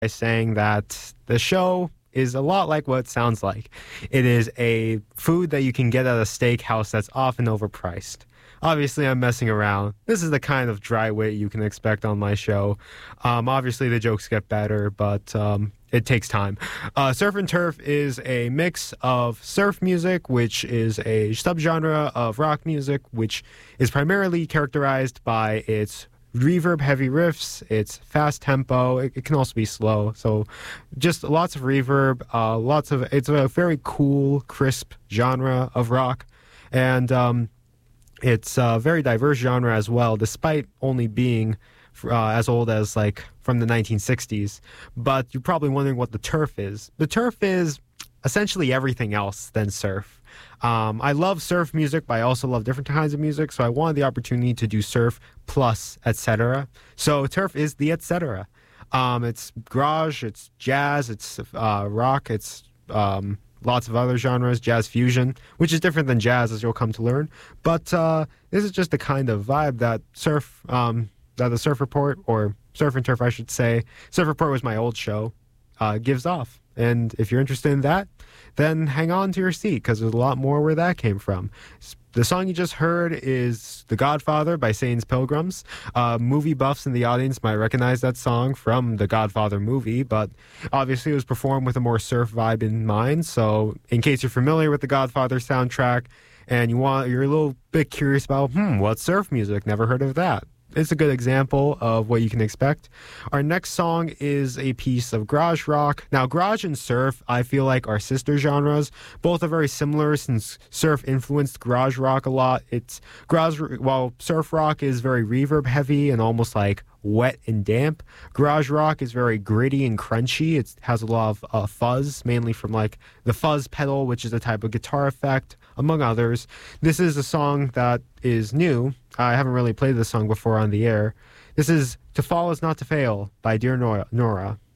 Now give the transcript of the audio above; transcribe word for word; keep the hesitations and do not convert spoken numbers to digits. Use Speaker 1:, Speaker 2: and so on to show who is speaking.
Speaker 1: by saying that the show is a lot like what it sounds like. It is a food that you can get at a steakhouse that's often overpriced. Obviously, I'm messing around. This is the kind of dry wit you can expect on my show. Um, obviously, the jokes get better, but um, it takes time. Uh, surf and turf is a mix of surf music, which is a subgenre of rock music, which is primarily characterized by its reverb-heavy riffs, its fast tempo. It, it can also be slow. So just lots of reverb, uh, lots of... It's a very cool, crisp genre of rock. And... Um, It's a very diverse genre as well, despite only being uh, as old as, like, from the nineteen sixties. But you're probably wondering what the turf is. The turf is essentially everything else than surf. Um, I love surf music, but I also love different kinds of music, so I wanted the opportunity to do surf plus et cetera. So turf is the et cetera. Um, it's garage, it's jazz, it's uh, rock, it's... Um, lots of other genres, jazz fusion, which is different than jazz, as you'll come to learn. But uh, this is just the kind of vibe that Surf, um, that the Surf Report, or Surf and Turf, I should say, Surf Report was my old show, uh, gives off. And if you're interested in that, then hang on to your seat, because there's a lot more where that came from. The song you just heard is The Godfather by Satan's Pilgrims. Uh, movie buffs in the audience might recognize that song from the Godfather movie, but obviously it was performed with a more surf vibe in mind. So in case you're familiar with the Godfather soundtrack and you want, you're a little bit curious about, hmm, what's surf music? Never heard of that. It's a good example of what you can expect. Our next song is a piece of garage rock. Now, garage and surf, I feel like, are sister genres. Both are very similar since surf influenced garage rock a lot. It's garage, while surf rock is very reverb heavy and almost like wet and damp. Garage rock is very gritty and crunchy. It has a lot of uh, fuzz, mainly from like the fuzz pedal, which is a type of guitar effect, among others. This is a song that is new. I haven't really played this song before on the air. This is To Fall Is Not to Fail by Dear Nora. Nora.